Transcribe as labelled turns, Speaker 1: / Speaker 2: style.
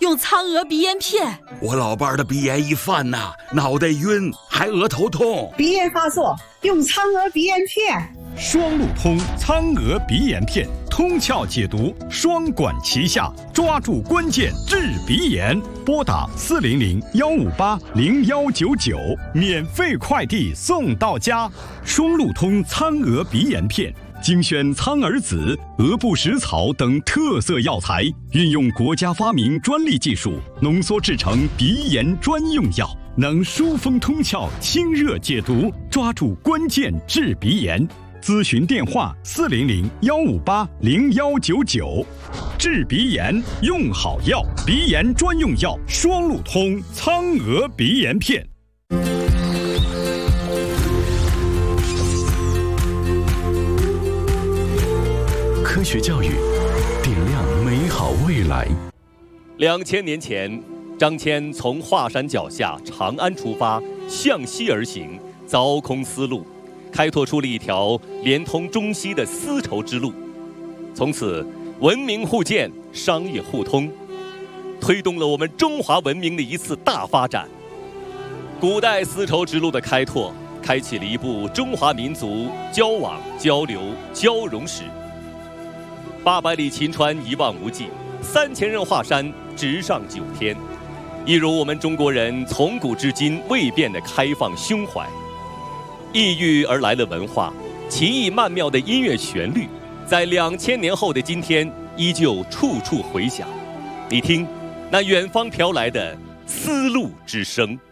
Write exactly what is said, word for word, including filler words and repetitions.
Speaker 1: 用苍娥鼻炎片。
Speaker 2: 我老伴儿的鼻炎一犯呐、啊，脑袋晕，还额头痛。
Speaker 3: 鼻炎发作，用苍娥鼻炎片。
Speaker 4: 双路通苍娥鼻炎片，通窍解毒，双管齐下，抓住关键治鼻炎。拨打四零零幺五八零幺九九，免费快递送到家。双路通苍娥鼻炎片。精选苍耳子、鹅不食草等特色药材，运用国家发明专利技术，浓缩制成鼻炎专用药，能疏风通窍、清热解毒，抓住关键治鼻炎。咨询电话：四零零幺五八零幺九九。治鼻炎用好药，鼻炎专用药双路通苍娥鼻炎片。
Speaker 5: 科学教育，点亮美好未来。
Speaker 6: 两千年前，张骞从华山脚下长安出发，向西而行，凿空丝路，开拓出了一条连通中西的丝绸之路。从此，文明互鉴，商业互通，推动了我们中华文明的一次大发展。古代丝绸之路的开拓，开启了一部中华民族交往、交流、交融史。八百里秦川一望无际，三千仞华山直上九天，一如我们中国人从古至今未变的开放胸怀。异域而来的文化，奇异曼妙的音乐旋律，在两千年后的今天依旧处处回响。你听，那远方飘来的丝路之声。